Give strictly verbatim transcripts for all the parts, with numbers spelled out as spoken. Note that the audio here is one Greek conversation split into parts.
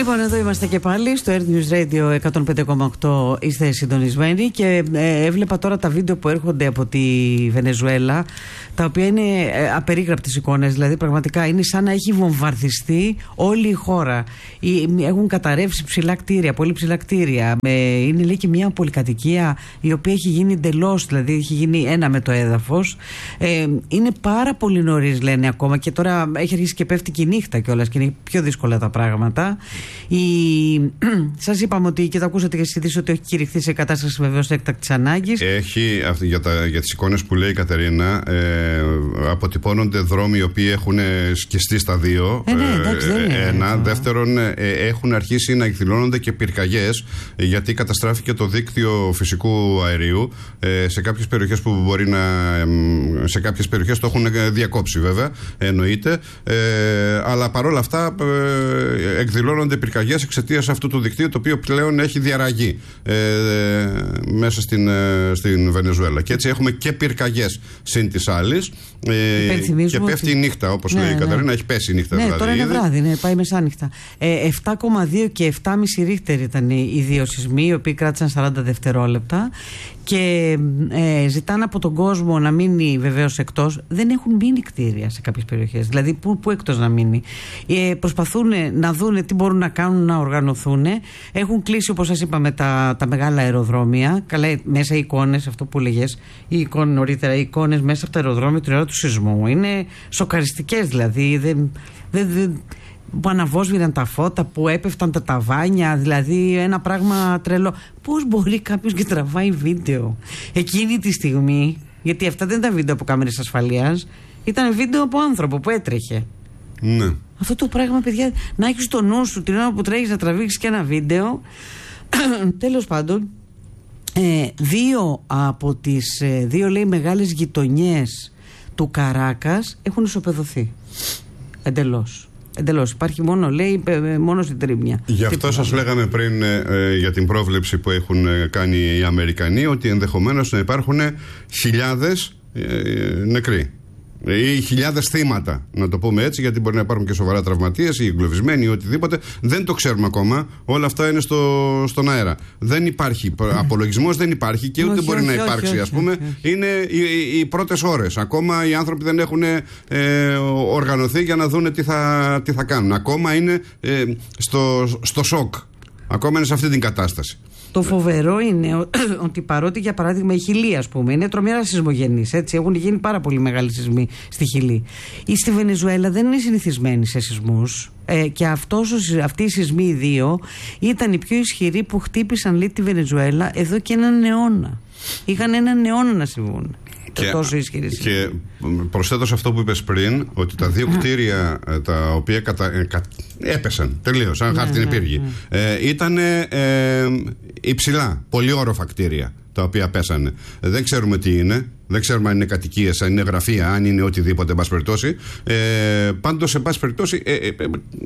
Λοιπόν, εδώ είμαστε και πάλι στο Earth News Radio εκατόν πέντε κόμμα οκτώ. Είστε συντονισμένοι και ε, έβλεπα τώρα τα βίντεο που έρχονται από τη Βενεζουέλα, τα οποία είναι ε, απερίγραπτες εικόνες. Δηλαδή, πραγματικά είναι σαν να έχει βομβαρδιστεί όλη η χώρα. Ή, έχουν καταρρεύσει ψηλά κτίρια, πολύ ψηλά κτίρια. Ε, είναι λέει και μια πολυκατοικία η οποία έχει γίνει εντελώς, δηλαδή έχει γίνει ένα με το έδαφος. Ε, είναι πάρα πολύ νωρίς, λένε ακόμα, και τώρα έχει αρχίσει και πέφτει και η νύχτα κιόλας και είναι πιο δύσκολα τα πράγματα. Η... Σας είπαμε ότι, και το ακούσατε και εσείς, ότι έχει κηρυχθεί σε κατάσταση βεβαίως έκτακτης ανάγκης. Έχει, για, τα, για τις εικόνες που λέει η Κατερίνα, ε, αποτυπώνονται δρόμοι οι οποίοι έχουν σκιστεί στα δύο. Ε, ναι, εντάξει, δεν είναι, ένα. ε, Δεύτερον, ε, έχουν αρχίσει να εκδηλώνονται και πυρκαγιές, γιατί καταστράφηκε το δίκτυο φυσικού αερίου ε, σε κάποιες περιοχές που μπορεί να. Σε κάποιες περιοχές το έχουν διακόψει, βέβαια, εννοείται. Ε, αλλά παρόλα αυτά ε, εκδηλώνονται πυρκαγιές εξαιτίας αυτού του δικτύου, το οποίο πλέον έχει διαραγεί ε, μέσα στην, ε, στην Βενεζουέλα. Και έτσι έχουμε και πυρκαγιές συν της άλλης. Ε, και πέφτει η νύχτα, όπως ναι, λέει η Καταρίνα, ναι. Έχει πέσει η νύχτα. Ναι, δηλαδή, τώρα είναι ήδη. βράδυ, ναι, πάει μεσάνυχτα. Ε, επτά κόμμα δύο και επτά κόμμα πέντε ρίχτερ ήταν οι δύο σεισμοί, οι οποίοι κράτησαν σαράντα δευτερόλεπτα. Και ε, ζητάνε από τον κόσμο να μείνει βεβαίως εκτός. Δεν έχουν μείνει κτίρια σε κάποιες περιοχές. Δηλαδή, πού, πού εκτός να μείνει. Ε, προσπαθούν να δουν τι μπορούν να κάνουν, να οργανωθούν. Έχουν κλείσει, όπως σας είπαμε, τα, τα μεγάλα αεροδρόμια. Καλά, μέσα οι εικόνες, αυτό που λέγες, οι εικόνες νωρίτερα, οι εικόνες μέσα από τα αεροδρόμια την ώρα του σεισμού είναι σοκαριστικές. Δηλαδή, δεν. δεν, δεν που αναβόσβηραν τα φώτα, που έπεφταν τα ταβάνια, δηλαδή ένα πράγμα τρελό. Πώς μπορεί κάποιος και τραβάει βίντεο εκείνη τη στιγμή, γιατί αυτά δεν ήταν βίντεο από κάμερες ασφαλείας, ήταν βίντεο από άνθρωπο που έτρεχε. Ναι. Αυτό το πράγμα, παιδιά, να έχεις στο νου σου την ώρα που τρέχεις να τραβήξεις και ένα βίντεο. Τέλος πάντων, ε, δύο από τις ε, δύο, λέει, μεγάλες γειτονιές του Καράκας έχουν ισοπεδωθεί εντελώς. Εντελώς. Υπάρχει μόνο, λέει, μόνο στην Τρίμνια. Γι' αυτό σας άλλο. Λέγαμε πριν ε, για την πρόβλεψη που έχουν κάνει οι Αμερικανοί, ότι ενδεχομένως να υπάρχουν χιλιάδες ε, νεκροί ή χιλιάδες θύματα, να το πούμε έτσι, γιατί μπορεί να υπάρχουν και σοβαρά τραυματίες ή εγκλωβισμένοι ή οτιδήποτε. Δεν το ξέρουμε ακόμα. Όλα αυτά είναι στο, στον αέρα. Δεν υπάρχει απολογισμός, δεν υπάρχει και ούτε όχι, μπορεί όχι, να υπάρξει, όχι, όχι, ας πούμε. Όχι, όχι. Είναι οι, οι, οι πρώτες ώρες. Ακόμα οι άνθρωποι δεν έχουν ε, οργανωθεί για να δούνε τι θα, τι θα κάνουν. Ακόμα είναι ε, στο, στο σοκ. Ακόμα είναι σε αυτή την κατάσταση. Το φοβερό είναι ότι παρότι, για παράδειγμα, η Χιλή, ας πούμε, είναι τρομερά σεισμογενής, έτσι, έχουν γίνει πάρα πολύ μεγάλοι σεισμοί στη Χιλή. Ή στη Βενεζουέλα δεν είναι συνηθισμένοι σε σεισμούς. Ε, και αυτός, αυτοί οι σεισμοί οι δύο ήταν οι πιο ισχυροί που χτύπησαν, λέει, τη Βενεζουέλα εδώ και έναν αιώνα. Είχαν έναν αιώνα να συμβούν. Και, και προσθέτω σε αυτό που είπες πριν, ότι τα δύο κτίρια τα οποία κατα, ε, κα, έπεσαν τελείως, σαν χάρτινη πύργη, ε, ήταν ε, υψηλά, πολύ όροφα κτίρια τα οποία πέσανε. Δεν ξέρουμε τι είναι, δεν ξέρουμε αν είναι κατοικίες, αν είναι γραφεία, αν είναι οτιδήποτε, εν πάση περιπτώσει. Ε, πάντως, εν πάση περιπτώσει, ε, ε, ε,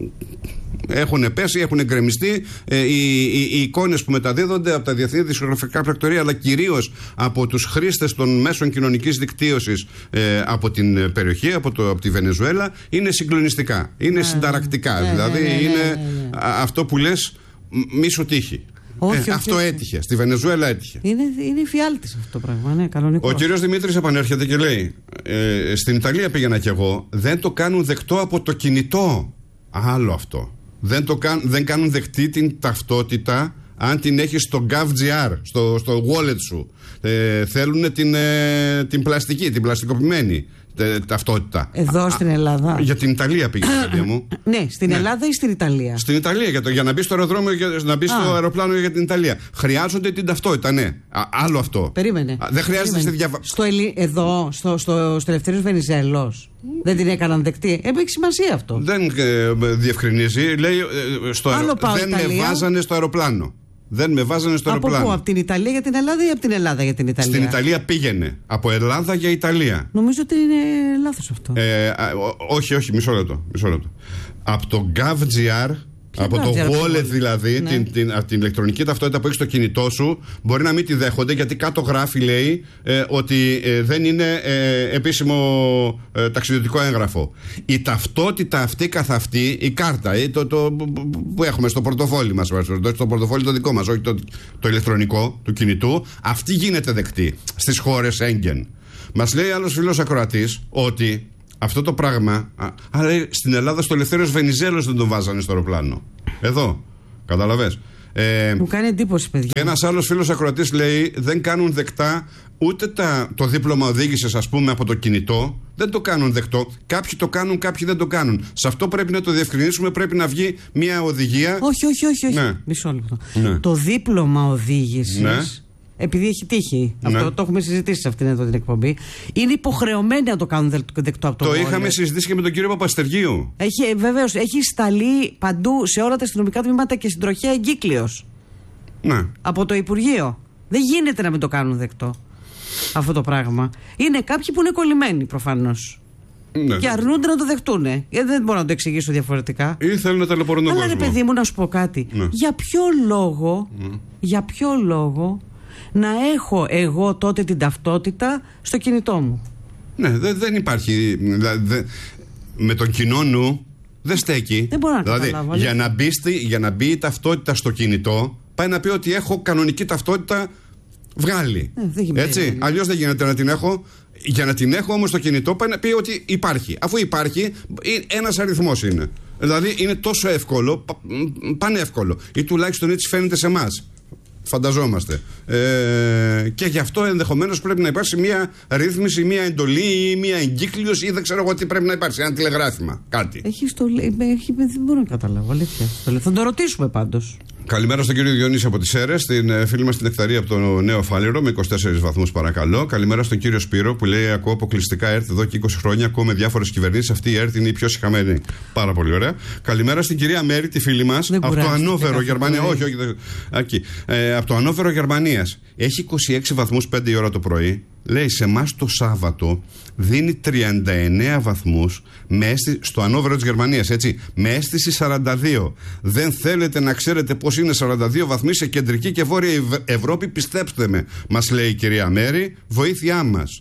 έχουν πέσει, έχουν γκρεμιστεί. Ε, οι, οι, οι εικόνες που μεταδίδονται από τα διεθνή δισκογραφικά πρακτορεία, αλλά κυρίως από τους χρήστες των μέσων κοινωνικής δικτύωσης ε, από την περιοχή, από, το, από τη Βενεζουέλα, είναι συγκλονιστικά. Είναι συνταρακτικά. Δηλαδή, είναι αυτό που λες, μη σου τύχει. Όχι, ε, όχι, αυτό όχι. έτυχε. Στη Βενεζουέλα έτυχε. Είναι, είναι φιάλτης αυτό το πράγμα, ναι, κανονικό. Ο κύριος Δημήτρης επανέρχεται και λέει: ε, στην Ιταλία πήγαινα κι εγώ. Δεν το κάνουν δεκτό από το κινητό. Άλλο αυτό. Δεν, το κάν, δεν κάνουν δεκτή την ταυτότητα αν την έχεις στο GovGR, στο, στο wallet σου. Ε, θέλουν την, ε, την πλαστική, την πλαστικοποιημένη ταυτότητα. Εδώ Α, στην Ελλάδα. Για την Ιταλία πήγε, παιδιά μου. Ναι, στην ναι. Ελλάδα ή στην Ιταλία. Στην Ιταλία, για, το, για να μπει στο αεροδρόμιο, για, να μπει στο αεροπλάνο για την Ιταλία. Χρειάζονται την ταυτότητα, ναι. Α, άλλο αυτό. Περίμενε. Α, δεν χρειάζεται στη διαβα... στο Ελι... Εδώ, στο, στο, στο Ελευθέριος Βενιζέλος. Δεν την έκαναν δεκτή. Έχει σημασία αυτό. Δεν ε, διευκρινίζει. Λέει ε, στο αερο... δεν Ιταλία. Με βάζανε στο αεροπλάνο. Δεν με βάζανε στο αεροπλάνο. Από πού, από την Ιταλία για την Ελλάδα ή από την Ελλάδα για την Ιταλία? Στην Ιταλία πήγαινε. Από Ελλάδα για Ιταλία. Νομίζω ότι είναι λάθος αυτό. Ε, α, ό, όχι, όχι, μισό λεπτό, μισό λεπτό. Από το GovGR Από το wallet δηλαδή, ναι. την, την, την ηλεκτρονική ταυτότητα που έχει στο κινητό σου, μπορεί να μην τη δέχονται, γιατί κάτω γράφει, λέει, ε, ότι ε, δεν είναι ε, επίσημο ε, ταξιδιωτικό έγγραφο. Η ταυτότητα αυτή καθ' αυτή, η κάρτα ε, το, το, που έχουμε στο πορτοφόλι μας, στο πορτοφόλι το δικό μας, όχι το, το ηλεκτρονικό του κινητού, αυτή γίνεται δεκτή στις χώρες Σέγγεν. Μας λέει άλλος φίλος ακροατής ότι αυτό το πράγμα, αλλά στην Ελλάδα στο Ελευθέριος Βενιζέλος δεν τον βάζανε στο αεροπλάνο. Εδώ, καταλαβες. Ε, Μου κάνει εντύπωση, παιδιά. Και ένας άλλος φίλος ακροατής λέει δεν κάνουν δεκτά ούτε τα, το δίπλωμα οδήγησης, ας πούμε, από το κινητό. Δεν το κάνουν δεκτό. Κάποιοι το κάνουν, κάποιοι δεν το κάνουν. Σε αυτό πρέπει να το διευκρινίσουμε. Πρέπει να βγει μια οδηγία. Όχι, όχι, όχι. όχι. Ναι. Μισό λεπτό. Ναι. Το δίπλωμα οδήγησης. Ναι. Επειδή έχει τύχει, ναι. αυτό το έχουμε συζητήσει σε αυτήν εδώ την εκπομπή, είναι υποχρεωμένοι να το κάνουν δεκτό από το Το Wallet. είχαμε συζητήσει και με τον κύριο Παπαστεργίου. Έχει, βεβαίως, έχει σταλεί παντού σε όλα τα αστυνομικά τμήματα και στην τροχέα εγκύκλειος. Ναι. Από το Υπουργείο. Δεν γίνεται να μην το κάνουν δεκτό αυτό το πράγμα. Είναι κάποιοι που είναι κολλημένοι προφανώς. Ναι. Και αρνούνται να το δεχτούν. Γιατί δεν μπορώ να το εξηγήσω διαφορετικά. Ή θέλουν να ταλαιπωρούν τον κόσμο. Αλλά ρε παιδί μου, να σου πω κάτι. Ναι. Για ποιο λόγο, ναι. για ποιο λόγο να έχω εγώ τότε την ταυτότητα στο κινητό μου? Ναι, δε, δεν υπάρχει. Δε, με τον κοινό νου δεν στέκει. Δεν μπορώ να δηλαδή, καταλάβω. Για να, μπει, για να μπει η ταυτότητα στο κινητό, πάει να πει ότι έχω κανονική ταυτότητα βγάλει. Ε, Έτσι. Αλλιώς δεν γίνεται να την έχω. Για να την έχω όμως στο κινητό, πάει να πει ότι υπάρχει. Αφού υπάρχει, ένας αριθμός είναι. Δηλαδή είναι τόσο εύκολο, πανεύκολο. Ή τουλάχιστον έτσι φαίνεται σε εμάς. Φανταζόμαστε. Ε, και γι' αυτό ενδεχομένως πρέπει να υπάρξει μια ρύθμιση, μια εντολή ή μια εγκύκλειος ή δεν ξέρω εγώ τι πρέπει να υπάρξει. Ένα τηλεγράφημα. Κάτι. Έχει στολή. Έχει, δεν μπορώ να καταλάβω. Αλήθεια. Θα το ρωτήσουμε πάντως. Καλημέρα στον κύριο Διονύση από τις Σέρρες, την φίλη μας την Νεκταρία από το Νέο Φάληρο με είκοσι τέσσερις βαθμούς παρακαλώ. Καλημέρα στον κύριο Σπύρο που λέει: ακούω αποκλειστικά ΕΡΤ εδώ και είκοσι χρόνια. Ακούω με διάφορες κυβερνήσεις. Αυτή η ΕΡΤ είναι η πιο συχαμένη. Πάρα πολύ ωραία. Καλημέρα στην κυρία Μέρη, τη φίλη μας από το Ανόβερο, Γερμανία. Όχι, όχι. Εκεί. Ε, από το Ανόβερο, Γερμανίας. Έχει είκοσι έξι βαθμούς πέντε η ώρα το πρωί. Λέει σε εμάς το Σάββατο δίνει τριάντα εννέα βαθμούς με αίσθηση, στο Ανόβερο της Γερμανίας, έτσι, με αίσθηση σαράντα δύο. Δεν θέλετε να ξέρετε πώς είναι σαράντα δύο βαθμοί σε κεντρική και βόρεια Ευρώπη, πιστέψτε με, μας λέει η κυρία Μέρη, βοήθειά μας.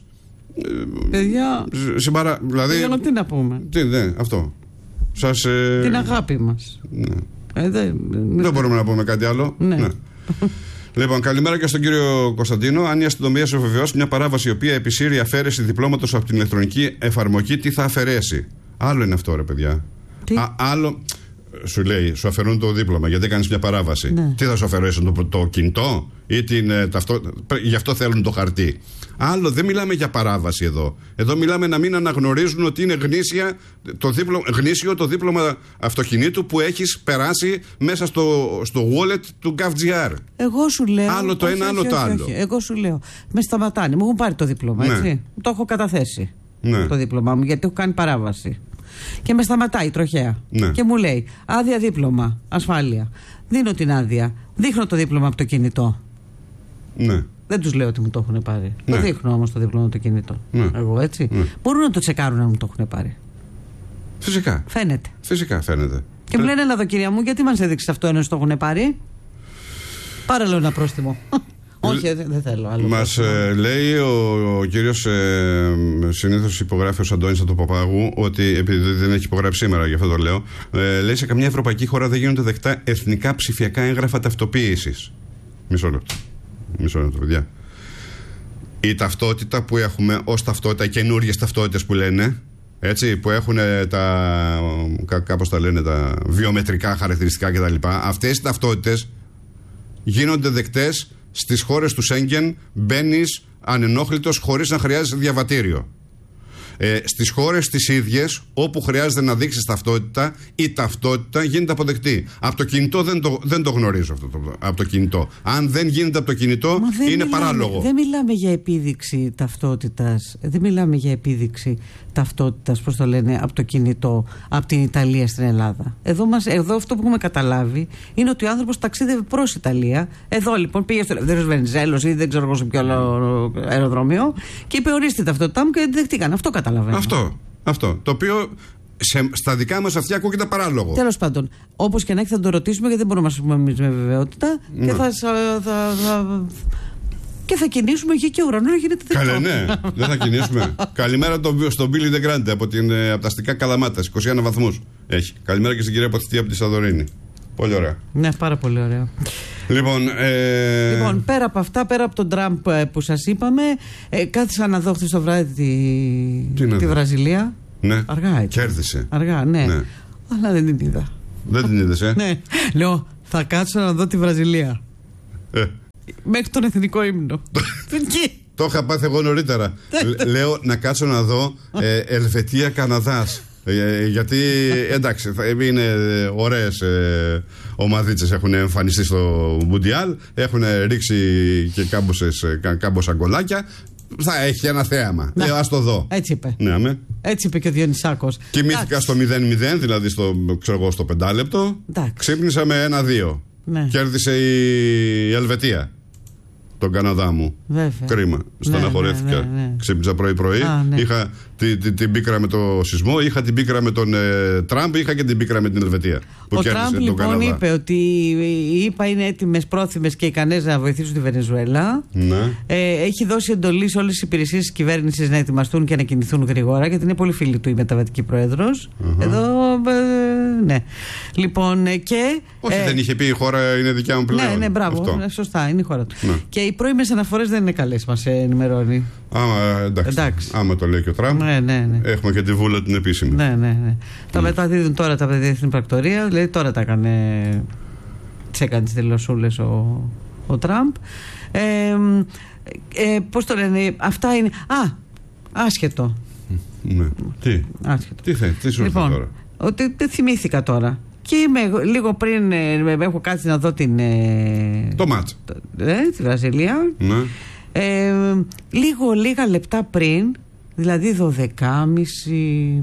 Παιδιά, Συμπαρα... δηλαδή, για να τι να πούμε. Τι, ναι, αυτό. Σας, ε... την αγάπη μας. Ναι. Ε, δεν... δεν μπορούμε να πούμε κάτι άλλο. Ναι. Ναι. Λοιπόν, καλημέρα και στον κύριο Κωνσταντίνο. Αν η αστυνομία σου βεβαιώσει μια παράβαση η οποία επισύρει αφαίρεση διπλώματος από την ηλεκτρονική εφαρμογή, τι θα αφαιρέσει? Άλλο είναι αυτό, ρε παιδιά. Α, άλλο. Σου λέει, σου αφαιρούν το δίπλωμα γιατί κάνεις μια παράβαση. Ναι. Τι θα σου αφαιρέσουν, το, το κινητό ή την ε, ταυτότητα? Γι' αυτό θέλουν το χαρτί. Άλλο, δεν μιλάμε για παράβαση εδώ. Εδώ μιλάμε να μην αναγνωρίζουν ότι είναι γνήσια, το δίπλωμα, γνήσιο το δίπλωμα αυτοκινήτου που έχεις περάσει μέσα στο, στο wallet του GovGR. Εγώ σου λέω. Άλλο το όχι, ένα, όχι, άλλο όχι, το όχι, άλλο. όχι. Εγώ σου λέω. Με σταματάνε. Μου έχουν πάρει το δίπλωμα, έτσι. Ναι. Το έχω καταθέσει. Ναι. Το δίπλωμά μου, γιατί έχω κάνει παράβαση. Και με σταματάει η τροχέα. Ναι. Και μου λέει: άδεια δίπλωμα, ασφάλεια. Δίνω την άδεια. Δείχνω το δίπλωμα από το κινητό. Ναι. Δεν τους λέω ότι μου το έχουν πάρει. Ναι. Το δείχνω όμως το δίπλωμα από το κινητό. Ναι. Εγώ, έτσι. Ναι. Μπορούν να το τσεκάρουν αν μου το έχουν πάρει. Φυσικά. Φαίνεται. Φυσικά φαίνεται. Και μου λένε: έλα εδώ, κυρία μου, γιατί μας έδειξε αυτό ενώ το έχουν πάρει? Πάρε λέω ένα πρόστιμο. Όχι, δεν θέλω άλλο. Μας ε, λέει ο, ο κύριος ε, συνήθως υπογράφει ο Αντώνης από το Παπάγου ότι, επειδή δεν έχει υπογράψει σήμερα, γι' αυτό το λέω, ε, λέει σε καμιά ευρωπαϊκή χώρα δεν γίνονται δεκτά εθνικά ψηφιακά έγγραφα ταυτοποίησης. Μισό λεπτό. Μισό λεπτό, παιδιά. Η ταυτότητα που έχουμε ως ταυτότητα, οι καινούργιες ταυτότητες που λένε, έτσι, που έχουν τα, κάπως τα λένε, τα βιομετρικά χαρακτηριστικά κτλ. Αυτές οι ταυτότητες γίνονται δεκτές στις χώρες του Σέγγεν, μπαίνεις ανενόχλητος χωρίς να χρειάζεσαι διαβατήριο. Ε, στις χώρες τις ίδιες, όπου χρειάζεται να δείξεις ταυτότητα, η ταυτότητα γίνεται αποδεκτή. Από το κινητό δεν το, δεν το γνωρίζω αυτό το, από το κινητό. Αν δεν γίνεται από το κινητό, είναι μιλάμε, παράλογο. Δεν μιλάμε για επίδειξη ταυτότητας. Δεν μιλάμε για επίδειξη ταυτότητας, πώς το λένε, από το κινητό, από την Ιταλία στην Ελλάδα. Εδώ, μας, εδώ αυτό που έχουμε καταλάβει είναι ότι ο άνθρωπος ταξίδευε προς Ιταλία. Εδώ λοιπόν πήγε στο Ελευθέριος Βενιζέλος ή δεν ξέρω εγώ σε ποιο άλλο αεροδρόμιο και είπε: ορίστε την ταυτότητά μου, και δεν δεχτήκαν. Αυτό καταλαβαίνω. Αυτό, αυτό. Το οποίο σε, στα δικά μας αυτιά ακούγεται παράλογο. Τέλος πάντων, όπως και να έχει, θα το ρωτήσουμε, γιατί δεν μπορούμε να μας πούμε εμείς με βεβαιότητα. Ναι. Και θα, θα, θα, θα, και θα κινήσουμε εκεί και ο ουρανός γίνεται δεκτό. Καλέ, ναι, δεν θα κινήσουμε. Καλημέρα τον, στον Μπίλι Ντεγκράντε από, την, από τα αστικά Καλαμάτα, είκοσι ένα βαθμούς έχει. Καλημέρα και στην κυρία Παθητή από τη Σαδωρίνη. Πολύ ωραία. Ναι, πάρα πολύ ωραία. Λοιπόν, ε... λοιπόν, πέρα από αυτά, πέρα από τον Τραμπ που σας είπαμε, ε, κάθισα να δω χθες το βράδυ τη, τη Βραζιλία. Ναι. Αργά ήταν. Κέρδισε. Αργά, ναι. ναι. Αλλά δεν την είδα. Δεν την είδες, ε? Ναι. Λέω, θα κάτσω να δω τη Βραζιλία. Ε. Μέχρι τον εθνικό ύμνο. Το είχα πάθει εγώ νωρίτερα. Λέω να κάτσω να δω ε, Ελβετία Καναδάς. Ε, γιατί εντάξει, είναι ωραίες ε, ομαδίτσες, έχουν εμφανιστεί στο Μουντιάλ, έχουν ρίξει και κάμποσες, κάμποσα γκολάκια. Θα έχει ένα θέαμα. Να, ε, ας το δω. Έτσι είπε. Ναι, με. Έτσι είπε και ο Διονυσάκος. Κοιμήθηκα στο μηδέν μηδέν, δηλαδή στο, ξέρω εγώ, στο πεντάλεπτο. Ξύπνησα με ένα δύο. Ναι. Κέρδισε η Ελβετία τον Καναδά μου. Βέβαια. Κρίμα. Στεναχωρέθηκα. Ναι, ναι, ναι, ναι. Ξύπνησα πρωί-πρωί. Α, ναι. Είχα την, την, την πίκρα με το σεισμό, είχα την πίκρα με τον ε, Τραμπ, είχα και την πίκρα με την Ελβετία. Που ο Τραμπ λοιπόν Καναδά. είπε ότι οι ΗΠΑ είναι έτοιμες, πρόθυμες και ικανές να βοηθήσουν τη Βενεζουέλα. Ναι. Ε, έχει δώσει εντολή σε όλες τις υπηρεσίες της κυβέρνησης να ετοιμαστούν και να κινηθούν γρήγορα, γιατί είναι πολύ φίλη του η μεταβατική πρόεδρος. Uh-huh. Εδώ. Ε, ναι. Λοιπόν, και. Όχι, ε, δεν είχε πει η χώρα είναι δικιά μου πλέον. Ναι, ναι, μπράβο. Ναι, σωστά, είναι η χώρα του. Ναι. Και οι πρώιμες αναφορές δεν είναι καλές, μας ενημερώνει. Άμα, εντάξει, εντάξει. Άμα το λέει και ο Τραμπ, ναι, ναι, ναι. έχουμε και τη βούλα την επίσημη. Ναι, ναι, ναι. Τα μεταδίδουν τώρα τα διεθνή πρακτορία, δηλαδή τώρα τα έκανε, τις έκανε τις δηλωσούλες ο, ο Τραμπ. Ε, ε, πώς το λένε, αυτά είναι. Α, άσχετο. Ναι. Τι, άσχετο. τι, θε, τι σου λοιπόν, τώρα. Ότι δεν θυμήθηκα τώρα. Και είμαι, λίγο πριν ε, έχω κάτσει να δω την. Ε, το μάτς. Ε, τη Βραζιλία. Ναι. Ε, λίγο λίγα λεπτά πριν, δηλαδή δωδεκάμιση,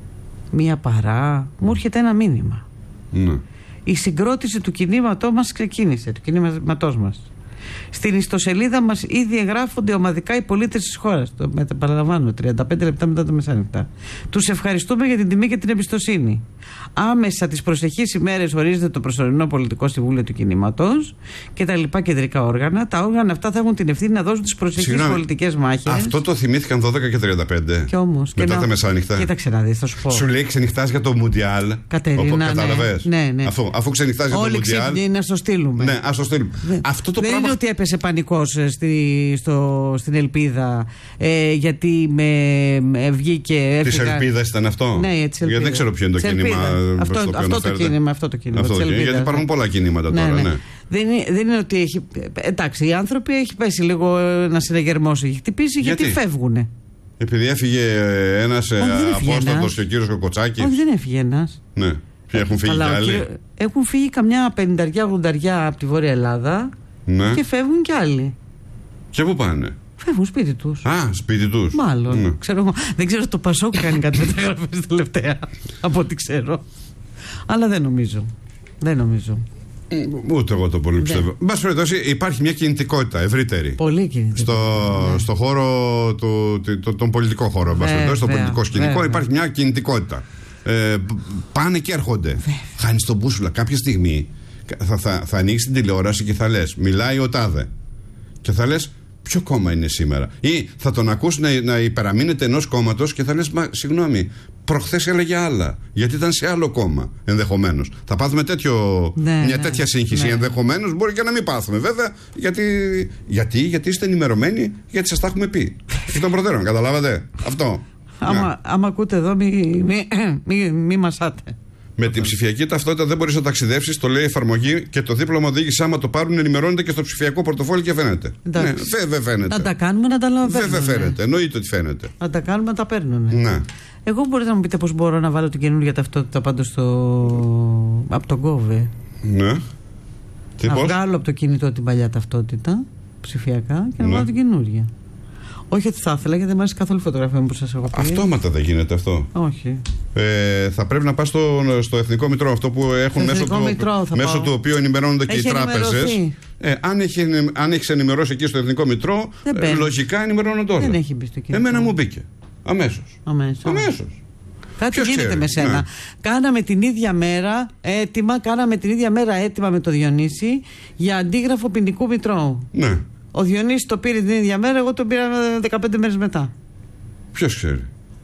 μία παρά, μου έρχεται ένα μήνυμα. Ναι. Η συγκρότηση του κινήματός μας ξεκίνησε, του κινήματός μας. Στην ιστοσελίδα μας ήδη εγγράφονται ομαδικά οι πολίτες της χώρας. Το παραλαμβάνω, τριάντα πέντε λεπτά μετά το μεσάνυχτα. Τους ευχαριστούμε για την τιμή και την εμπιστοσύνη. Άμεσα τις προσεχείς ημέρες ορίζεται το προσωρινό πολιτικό συμβούλιο του κινήματος και τα λοιπά κεντρικά όργανα. Τα όργανα αυτά θα έχουν την ευθύνη να δώσουν τις προσεχείς πολιτικές μάχες. Αυτό το θυμήθηκαν δώδεκα και τριάντα πέντε. Και όμως. Μετά και τα μεσάνυχτα. Κοίταξε να δεις, θα σου πω. Σου λέει ξενυχτάς για το Μουντιάλ. Κατερίνα, κατάλαβες. Ναι, ναι. Αφού, αφού ξενυχτάς για το Μουντιάλ. Όλοι να στο στείλουμε. Ναι, ας το στείλουμε. Ναι. Αυτό το δεν πράγμα. Είναι ότι έπεσε πανικός στη, στο, στην Ελπίδα ε, γιατί με, με βγήκε. Της Ελπίδας ήταν αυτό. Ναι, έτσι. Γιατί δεν ξέρω ποιο είναι το κίνημα. Αυτό, αυτό, αυτό το κίνημα. Αυτό το κίνημα. Αυτό, γιατί υπάρχουν πολλά κινήματα ναι, τώρα. Ναι. Ναι. Δεν, είναι, δεν είναι ότι έχει. Εντάξει, οι άνθρωποι έχει πέσει λίγο ένα συναγερμός, έχει χτυπήσει γιατί, γιατί φεύγουνε. Επειδή έφυγε ένας απόστατος και ο κύριος Κοκοτσάκης. Όχι, δεν έφυγε ένας. Ναι. Και έχουν φύγει κι άλλοι. Έχουν φύγει καμιά πενηνταριά ογδονταριά από τη Βόρεια Ελλάδα. Ναι. Και φεύγουν κι άλλοι. Και πού πάνε? Φεύγουν σπίτι τους. Α, σπίτι τους. Μάλλον. Ναι. Ξέρω, δεν ξέρω, το Πασόκ κάνει κάτι μεταγραφές τελευταία. Από ό,τι ξέρω. Αλλά δεν νομίζω. Δεν νομίζω. Ούτε εγώ το πολύ πιστεύω. Εν πάση περιπτώσει, υπάρχει μια κινητικότητα ευρύτερη. Πολύ κινητικότητα. Στο, ναι. στο χώρο, του, το, τον πολιτικό χώρο. Εν πάση περιπτώσει, στο πολιτικό σκηνικό βέβαια. Υπάρχει μια κινητικότητα. Ε, πάνε και έρχονται. Χάνεις τον μπούσουλα. Κάποια στιγμή θα, θα, θα ανοίξει την τηλεόραση και θα λες, μιλάει ο τάδε. Και θα λες, ποιο κόμμα είναι σήμερα? Ή θα τον ακούσει να, να υπεραμείνεται ενός κόμματος και θα λες, μα συγγνώμη, προχθές έλεγε άλλα. Γιατί ήταν σε άλλο κόμμα, ενδεχομένως. Θα πάθουμε τέτοιο, ναι, μια ναι, τέτοια σύγχυση. Ναι. Ενδεχομένως μπορεί και να μην πάθουμε, βέβαια. Γιατί, γιατί, γιατί είστε ενημερωμένοι, γιατί σας τα έχουμε πει. Και των προτέρων, καταλάβατε. Αυτό. Άμα, yeah. άμα ακούτε εδώ, μη, μη, μη, μη μασάτε. Με την ψηφιακή ταυτότητα δεν μπορείς να ταξιδεύσεις, το λέει η εφαρμογή, και το δίπλωμα οδήγηση, άμα το πάρουν, ενημερώνεται και στο ψηφιακό πορτοφόλι και φαίνεται. Ναι, βέβαια φαίνεται. Να τα κάνουμε να τα λαμβάνουμε. Βέβαια φαίνεται. Εννοείται ότι φαίνεται. Να τα κάνουμε να τα παίρνουμε. Ναι. Εγώ μπορείτε να μου πείτε πώς μπορώ να βάλω την καινούργια ταυτότητα πάντως στο. Από τον κόβε. Ναι. Τι να πώς? βγάλω από το κινητό την παλιά ταυτότητα ψηφιακά και να ναι. βάλω την καινούργια. Όχι ότι θα ήθελα, γιατί δεν μου αρέσει καθόλου η φωτογραφία μου που σας έχω πει. Αυτόματα δεν γίνεται αυτό. Όχι. Ε, θα πρέπει να πας στο, στο Εθνικό Μητρό, αυτό που έχουν μέσω του, μέσω του οποίου ενημερώνονται και οι τράπεζες. Ε, αν, έχει, αν έχεις ενημερώσει εκεί στο Εθνικό Μητρό, ε, λογικά ενημερώνονται όλα. Δεν έχει μπει στο κινητό. Εμένα μου μπήκε. Αμέσως. Αμέσως. Αμέσως. Κάτι Ποιος γίνεται ξέρει, με σένα. ναι. Κάναμε την ίδια μέρα έτοιμα, κάναμε την ίδια μέρα έτοιμα με το Διονύση για αντίγραφο ποινικού μητρώου. Ναι. Ο Διονύσης το πήρε την ίδια μέρα, εγώ το πήρα δεκαπέντε μέρες μετά. Ποιος ξέρει.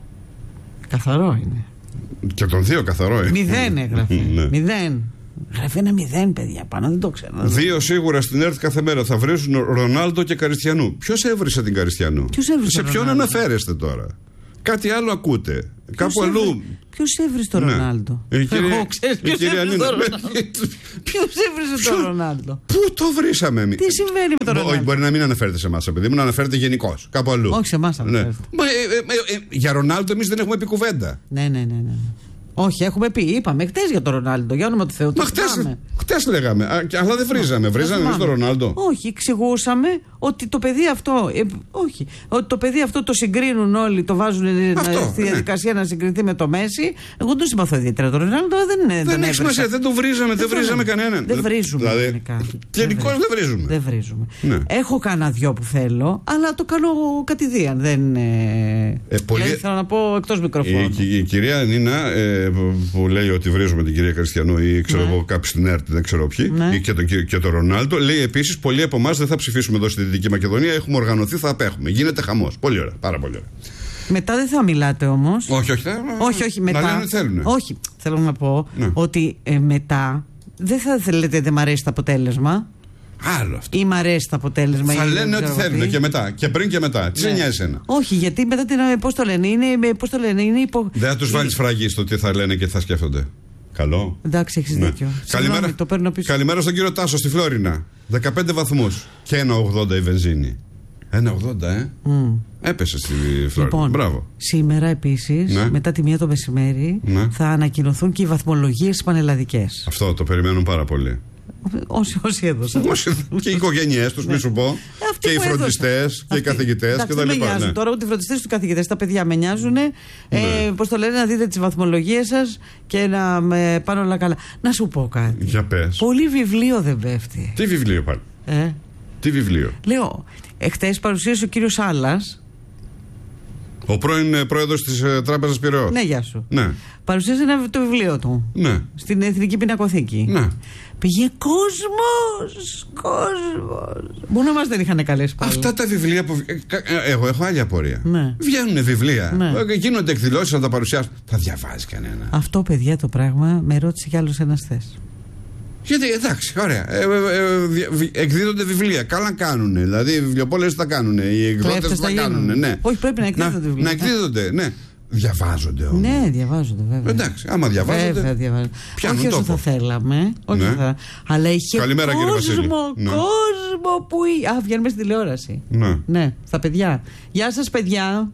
Καθαρό είναι. Και τον δύο καθαρό είναι. Μηδέν έγραφε. Ναι. Μηδέν. Γράφει ένα μηδέν, παιδιά, πάνω, δεν το ξέρω. Δύο σίγουρα στην ΕΡΤ κάθε μέρα θα βρίζουν Ρονάλντο και Καριστιανού. Ποιος έβρισε την Καριστιανού? Ποιος έβρισε Σε τον ποιον Ρονάλντο? αναφέρεστε τώρα? Κάτι άλλο ακούτε. Κάπου αλλού. Ποιος έβρισε τον Ναι. Ρονάλντο? Η κυρία- Εγώ, ξέρεις η ποιος κυρία έβρισε Νίνα. τον Ρονάλντο? Ποιος έβρισε τον Ρονάλντο? Πού το βρήσαμε εμείς? Τι συμβαίνει με τον Όχι, Ρονάλντο? μπορεί να μην αναφέρεται σε εμάς, επειδή μου να αναφέρεται γενικώς. Κάπου αλλού. Όχι, σε εμάς αναφέρεται. Μα, ε, ε, ε, ε, για Ρονάλντο εμείς δεν έχουμε πει κουβέντα. Ναι, ναι, ναι, ναι. Όχι, έχουμε πει, είπαμε χτες για τον Ρονάλντο, για όνομα του Θεού. Μα το χτες, θυμάμαι. χτες λέγαμε, α, και- αλλά δεν βρίζαμε. Βρίζαμε εμείς τον Ρονάλντο. Όχι, εξηγούσαμε ότι το παιδί αυτό. Ε, όχι, ότι το παιδί αυτό το συγκρίνουν όλοι, το βάζουν ε, Αυτό, στη ναι. διαδικασία να συγκριθεί με το Μέση. Εγώ δεν τον συμπαθώ ιδιαίτερα τον Ρονάλντο, δεν είναι. Δεν τον έχει έβρισα. σημασία, δεν το βρίζαμε, δεν βρίζαμε κανέναν. Δεν βρίζουμε. Δηλαδή, γενικά. γενικώς δεν βρίζουμε. Δεν βρίζουμε. Ναι. Έχω κάνα δυο που θέλω, αλλά το κάνω κατηδίαν. Δεν. Ε, Ε, πολύ- δηλαδή, θέλω να πω εκτός μικροφώνου. Η, η, η κυρία Νίνα ε, που, που λέει ότι βρίζουμε την κυρία Καριστιανού ή ξέρω Ναι. εγώ κάποιοι στην ΕΡΤ, δεν ξέρω ποιοι, Ναι. ή και τον και το Ρονάλντο, λέει επίσης πολλοί από εμάς δεν θα ψηφίσουμε εδώ στη Δυτική Μακεδονία. Έχουμε οργανωθεί, θα απέχουμε. Γίνεται χαμός. Πολύ ωραία. Πάρα πολύ ωραία. Μετά δεν θα μιλάτε όμως. Όχι, όχι. Θα, Όχι, όχι, μετά. Να λένε τι θέλουν. Όχι, θέλω να πω Ναι. ότι ε, μετά δεν θα θέλετε δεν μ' αρέσει το αποτέλεσμα Άλλο αυτό. ή μ' αρέσει το αποτέλεσμα. Θα ή δεν λένε ό,τι ξέρω θέλουν τι. και μετά. Και πριν και μετά. Τι σε Ναι. νοιάζει εσένα? Όχι, γιατί μετά την. ε, Πώς το λένε, είναι. ε, Πώς το λένε, είναι υπο... Δεν θα τους είναι- βάλεις φραγή στο τι θα λένε και τι θα σκέφτονται. Καλό. Εντάξει, έχεις Ναι. δίκιο. Καλημέρα, Συγγνώμη, το παίρνω πίσω. καλημέρα στον κύριο Τάσο στη Φλόρινα. δεκαπέντε βαθμούς και ένα ογδόντα η βενζίνη. ένα ογδόντα, ε. Μμ. Έπεσε στη Φλόρινα. Λοιπόν, Μπράβο. σήμερα επίσης, Ναι. μετά τη μία το μεσημέρι, Ναι. θα ανακοινωθούν και οι βαθμολογίες πανελλαδικές. Αυτό το περιμένουν πάρα πολύ. Όσοι, όσοι έδωσαν. Και οι οικογένειές τους, μη σου πω. Αυτοί Και οι που έδωσαν. φροντιστές και οι Αυτοί. καθηγητές Εντάξει, και τα δεν με λοιπά. νοιάζουν ναι. τώρα ούτε οι φροντιστές ούτε οι καθηγητές. Τα παιδιά με νοιάζουν. Ε, Πώς το λένε, να δείτε τις βαθμολογίες σας και να με πάνε όλα καλά. Να σου πω κάτι. Για πες. Πολύ βιβλίο δεν πέφτει. Τι βιβλίο πάλι. Ε. Τι βιβλίο. Λέω, εχθές παρουσίασε ο κύριος Άλλας. Ο πρώην ε, πρόεδρος της ε, Τράπεζας Πειραιώς. Ναι, γεια σου. Ναι. Παρουσίασε ένα, το βιβλίο του. Ναι. Στην Εθνική Πινακοθήκη. Ναι. Πήγε κόσμος, κόσμος. Μόνο μας δεν είχαν καλέσει πάλι. Αυτά τα βιβλία που. ε, κα- ε, Εγώ έχω άλλη απορία. Ναι. Βγαίνουν βιβλία. Ναι. ε, Γίνονται εκδηλώσεις να τα παρουσιάσουν. Θα διαβάζει κανένα. Αυτό, παιδιά, το πράγμα με ρώτησε κι άλλος ένας χθες. Γιατί εντάξει, ωραία. Ε, ε, ε, δια- βι- εκδίδονται βιβλία. Καλά κάνουν. Δηλαδή οι βιβλιοπόλες τα κάνουν. Οι εκδότες Κλέφτες τα τα κάνουν. γίνουν. Ναι. Όχι, πρέπει να εκδίδονται να, βιβλία. να εκδίδονται, ναι. Διαβάζονται όμως. Ναι, διαβάζονται βέβαια. Εντάξει, άμα διαβάζονται. Βέβαια, διαβάζονται. πιάνουν Όχι όσο τόπο. θα θέλαμε. Όχι Ναι. όσο θα... Αλλά είχε Καλημέρα, κύριε κόσμο, Βασίλη. Ναι. κόσμο που. εί- Α, βγαίνουμε στην τηλεόραση. Ναι. Ναι, στα παιδιά. Γεια σας, παιδιά.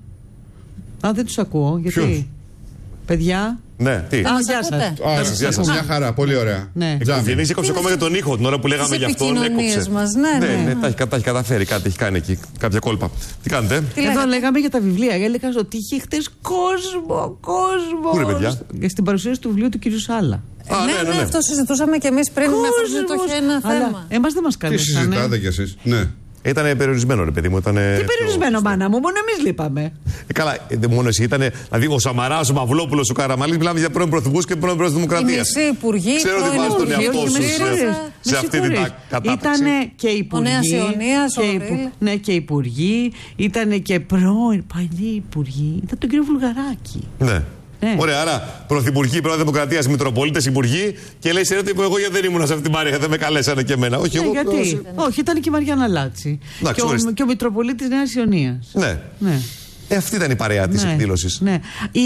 Α, δεν τους ακούω. Γιατί. Ποιος? Παιδιά. Ναι, τι. Α, μας γεια ακούτε? σας. Άρα, σας, γεια σας. Μια χαρά, πολύ ωραία. Ναι. Τζάμι. Ευγενής έκοψε ακόμα και τον ήχο την ώρα που λέγαμε Τις για αυτόν. επικοινωνίες Έκοψε. μας, ναι, ναι, ναι. ναι, τα, έχει, τα έχει καταφέρει κάτι, έχει κάνει εκεί κάποια κόλπα. Τι κάνετε? Τι Εδώ λέγατε? λέγαμε για τα βιβλία. Έλεγα ότι είχε χτες κόσμο, κόσμο. Πού ρε, παιδιά? Στην παρουσίαση του βιβλίου του κ. Σάλα. Α, ναι, ναι, αυτό συζητούσαμε και εμείς πριν με αφορμή το είχε ένα θέμα. Εμάς δεν μας Τι καλέσανε. συζητάτε κι εσείς. Ναι. Ήταν περιορισμένο, ρε παιδί μου. Ήτανε Τι πιο- περιορισμένο, μάνα μου, μόνο εμείς λείπαμε. Ε, καλά, ε, δεν μόνο εσύ ήταν. Δηλαδή ο Σαμαράς, ο Μαυλόπουλος, ο Καραμαλής, μιλάμε για πρώην πρωθυπουργούς και πρώην πρόεδρος της Οι Δημοκρατίας. μισοί υπουργοί, Ξέρω ότι πρώην βάζεις τον υπουργοί, εαυτό όχι, σου με σε- συγχωρείς. σε αυτή την κατάταξη. Ήτανε και υπουργοί. Νέας Ιωνίας, ο και Ορίλ. υπου- Ναι, και υπουργοί. Ήτανε και πρώην παλιοί υπουργοί. Ήταν τον κύριο Βουλγαράκη. Ναι. Ναι. Ωραία, άρα πρωθυπουργοί, πρόεδρος Δημοκρατίας, Μητροπολίτες, υπουργοί και λέει σε ρε τύπου, εγώ γιατί δεν ήμουν σε αυτή την παρέα, δεν με καλέσανε και εμένα. Όχι, Ναι, εγώ. γιατί. Όχι, ήταν και η Μαριάννα Λάτση. Εντάξει, Και ο, ορίστε. και ο Μητροπολίτης Νέας Ιωνίας. Ναι. Ναι. Ε, αυτή ήταν η παρέα της Ναι, εκδήλωσης. ναι. Η...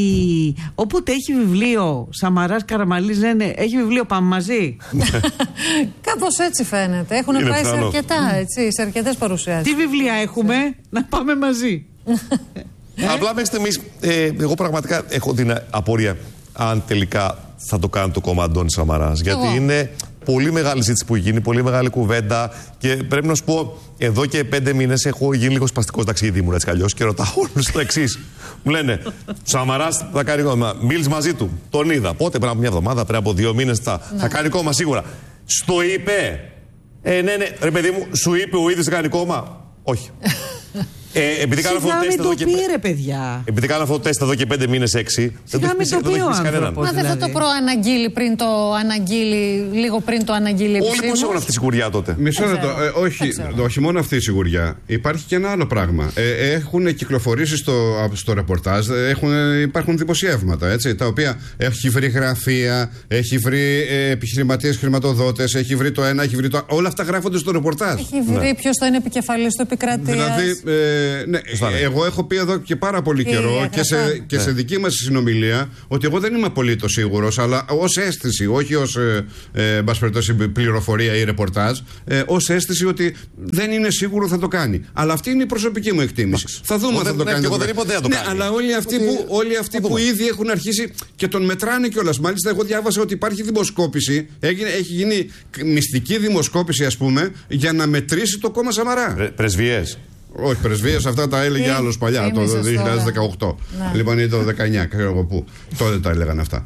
Όποτε έχει βιβλίο Σαμαράς Καραμαλής, λένε, έχει βιβλίο πάμε μαζί. Κάπως έτσι φαίνεται. Έχουν Είναι πάει σε πιθανό. αρκετά, έτσι, σε αρκετές παρουσιάσεις. Τι βιβλία έχουμε, να πάμε μαζί. Απλά μέχρι στιγμής, ε, εγώ πραγματικά έχω την απορία αν τελικά θα το κάνει το κόμμα Αντώνης Σαμαράς. Γιατί Εγώ. είναι πολύ μεγάλη συζήτηση που έχει γίνει, πολύ μεγάλη κουβέντα και πρέπει να σου πω, εδώ και πέντε μήνες έχω γίνει λίγο σπαστικός ταξίδι μου έτσι κι αλλιώς και ρωτάω όλους το εξής. Μου λένε, Σαμαράς θα κάνει κόμμα. Μίλησε μαζί του, τον είδα. Πότε, πριν από μια εβδομάδα, πριν από δύο μήνες θα, θα κάνει κόμμα σίγουρα. Στο είπε. Ε, ναι, ναι, ρε παιδί μου, σου είπε ο ίδιος θα κάνει κόμμα. Όχι. Ε, επειδή κάνω αυτό το τεστ εδώ και. Πήρε, παιδιά. Επειδή κάνω αυτό το τεστ εδώ και πέντε μήνες, έξι. Δεν το έχει πει κανέναν. Μα δεν θα το προαναγγείλει πριν το αναγγείλει, λίγο πριν το αναγγείλει επισήμως. Όλοι πώς έχουν αυτή τη σιγουριά τότε. Μισό λεπτό. Ε, όχι, όχι μόνο αυτή η σιγουριά. Υπάρχει και ένα άλλο πράγμα. Ε, έχουν κυκλοφορήσει στο, στο ρεπορτάζ, έχουν, υπάρχουν δημοσιεύματα, έτσι, τα οποία έχει βρει γραφεία, έχει βρει ε, επιχειρηματίες, χρηματοδότες, έχει βρει το ένα, έχει βρει το άλλο. Όλα αυτά γράφονται στο ρεπορτάζ. Έχει βρει ναι. ποιος θα είναι επικεφαλής του επικρατείας. Δηλαδή, ε, ναι, εγώ έχω πει εδώ και πάρα πολύ και καιρό και, σε, και ναι. σε δική μας συνομιλία ότι εγώ δεν είμαι απολύτως σίγουρος, αλλά ως αίσθηση, όχι ως ε, ε, πληροφορία ή ρεπορτάζ, ε, ως αίσθηση ότι δεν είναι σίγουρο θα το κάνει. Αλλά αυτή είναι η προσωπική μου εκτίμηση. Άξι. Θα δούμε αν θα το κάνει. Εγώ δεν είπα ότι θα το ναι, κάνει. αλλά όλοι αυτοί, ότι... που, όλοι αυτοί που ήδη έχουν αρχίσει και τον μετράνε κιόλας. Μάλιστα, εγώ διάβασα ότι υπάρχει δημοσκόπηση, έγινε, έχει γίνει μυστική δημοσκόπηση, ας πούμε, για να μετρήσει το κόμμα Σαμαρά. Πρε, πρεσβείες. Όχι, πρεσβείες, αυτά τα έλεγε άλλος παλιά, το δύο χιλιάδες δεκαοκτώ. Ναι. Λοιπόν, ή το δεκαεννιά, ξέρω εγώ πού. Τότε τα έλεγαν αυτά.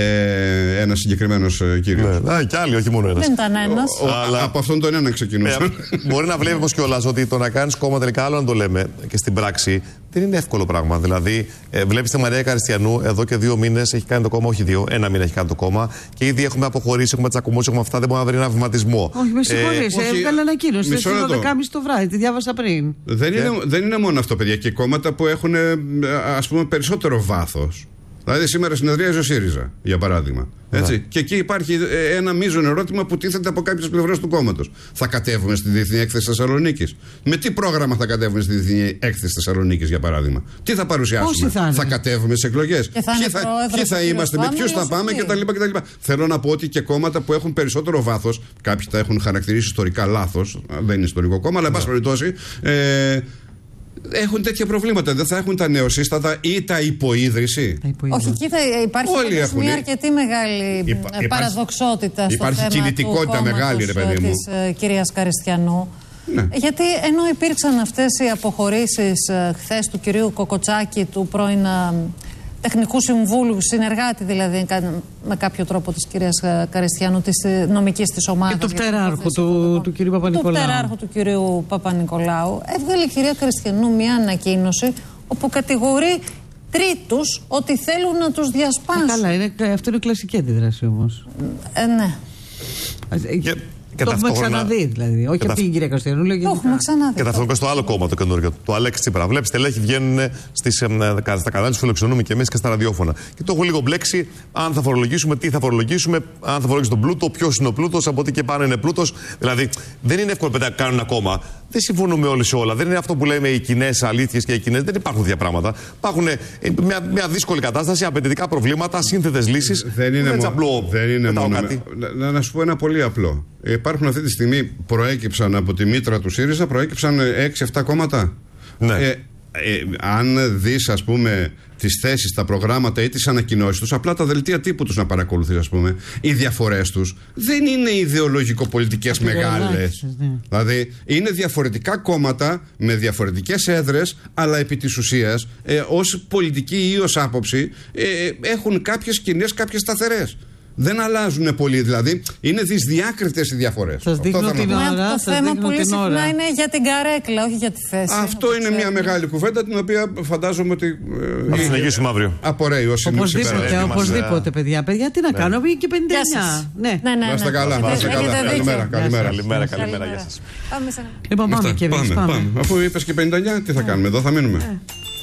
Ε, ένας συγκεκριμένος κύριος. Ναι, κι άλλοι, όχι μόνο ένας. Δεν ήταν ένας. Ο, ο, αλλά... Από αυτόν τον έναν ξεκινούσαν. Ε, μπορεί να βλέπουμε κιόλας ότι το να κάνεις κόμμα τελικά, άλλο να το λέμε και στην πράξη, δεν είναι εύκολο πράγμα. Δηλαδή, ε, βλέπεις τη Μαρία Καριστιανού εδώ και δύο μήνες έχει κάνει το κόμμα, όχι δύο, ένα μήνα έχει κάνει το κόμμα και ήδη έχουμε αποχωρήσει, έχουμε τσακωμώσει, έχουμε αυτά, δεν μπορεί να βρει ένα βηματισμό. Όχι, με συγχωρείς, ε, έβγαλε ανακοίνωση στις δώδεκα και μισή το βράδυ, τη διάβασα πριν. Δεν είναι, δεν είναι μόνο αυτό, παιδιά, και κόμματα που έχουν, ας πούμε, περισσότερο βάθος. Δηλαδή, σήμερα συνεδρίαζε ο ΣΥΡΙΖΑ, για παράδειγμα. Έτσι. Ναι. Και εκεί υπάρχει ένα μείζον ερώτημα που τίθεται από κάποιες πλευρές του κόμματος. Θα κατέβουμε στη Διεθνή Έκθεση Θεσσαλονίκης? Με τι πρόγραμμα θα κατέβουμε στη Διεθνή Έκθεση Θεσσαλονίκης, για παράδειγμα? Τι θα παρουσιάσουμε? Θα, θα κατέβουμε στις εκλογές? Ποιοι θα, θα, θα είμαστε, με ποιους θα πάμε κτλ. Θέλω να πω ότι και κόμματα που έχουν περισσότερο βάθος, κάποιοι τα έχουν χαρακτηρίσει ιστορικά λάθος, δεν είναι ιστορικό κόμμα, αλλά εν πάση περιπτώσει. Ε, έχουν τέτοια προβλήματα. Δεν θα έχουν τα νεοσύστατα ή τα υποίδρυση. Όχι, εκεί θα υπάρχει μια αρκετή μεγάλη Υπά, παραδοξότητα στο υπάρχει θέμα κινητικότητα του μεγάλη, ρε παιδί μου, της uh, κυρίας Καριστιανού. Ναι. Γιατί ενώ υπήρξαν αυτές οι αποχωρήσεις uh, χθες του κυρίου Κοκοτσάκη, του πρώην uh, τεχνικού συμβούλου, συνεργάτη δηλαδή με κάποιο τρόπο της κυρίας Καριστιανού, της νομικής της ομάδας. Και του πτεράρχου του, του κυρίου Παπα-Νικολάου. Του πτεράρχου του κυρίου Παπα-Νικολάου. Έβγαλε η κυρία Καριστιανού μια ανακοίνωση όπου κατηγορεί τρίτους ότι θέλουν να τους διασπάσουν. Ε, καλά, είναι, αυτό είναι κλασική αντίδραση όμως. Ε, ναι. Και... Και το έχουμε ξαναδεί δηλαδή. Όχι από την κυρία Καριστιανού. Το έχουμε ξαναδεί. Και ταυτόχρονα στο άλλο κόμμα το καινούργιο, το Αλέξη Τσίπρα. Βλέπει, στελέχοι βγαίνουν στις, ε, στα κανάλια του, φιλοξενούμε και εμείς και στα ραδιόφωνα. Και το έχω λίγο μπλέξει. Αν θα φορολογήσουμε, τι θα φορολογήσουμε, αν θα φορολογήσουμε τον πλούτο, ποιο είναι ο πλούτος, από ό,τι και πάνω είναι πλούτος. Δηλαδή, δεν είναι εύκολο να κάνουν ένα κόμμα. Δεν συμφωνούμε όλοι σε όλα. Δεν είναι αυτό που λέμε οι κοινές αλήθειες και οι κοινές. Δεν υπάρχουν τέτοια πράγματα. Υπάρχουν ε, μια, μια δύσκολη κατάσταση, απαιτητικά προβλήματα, σύνθετες λύσεις. Δεν είναι, δεν μο... απλό, δεν είναι μόνο. Να, να, να σου πω ένα πολύ απλό. Υπάρχουν αυτή τη στιγμή, προέκυψαν από τη μήτρα του ΣΥΡΙΖΑ, προέκυψαν έξι εφτά κόμματα. Ναι. Ε, ε, αν δεις, ας πούμε, τις θέσεις, τα προγράμματα ή τις ανακοινώσεις τους, απλά τα δελτία τύπου τους να παρακολουθείς, ας πούμε, οι διαφορές τους δεν είναι ιδεολογικο-πολιτικές μεγάλες. Ναι. Δηλαδή, είναι διαφορετικά κόμματα με διαφορετικές έδρες, αλλά επί της ουσίας, ε, ως πολιτική ή ως άποψη, ε, έχουν κάποιες κοινές, κάποιες σταθερές. Δεν αλλάζουν πολύ, δηλαδή είναι δυσδιάκριτες οι διαφορές. Σας δείχνω την ώρα. Το θέμα πολύ συχνά είναι για την καρέκλα, όχι για τη θέση. Αυτό είναι μια μεγάλη κουβέντα, την οποία φαντάζομαι ότι. Θα συνεχίσουμε αύριο. Απορρέει ως σημείο σήμερα. Οπωσδήποτε, οπωσδήποτε, παιδιά. Παιδιά, τι να κάνω, βγήκε και πενήντα εννιά. Ναι, ναι, ναι. Να είστε καλά. Καλημέρα. Καλημέρα, καλημέρα. Γεια σας. Λοιπόν, πάμε και εμείς. Αφού είπες και πενήντα εννιά, τι θα κάνουμε, εδώ θα μείνουμε.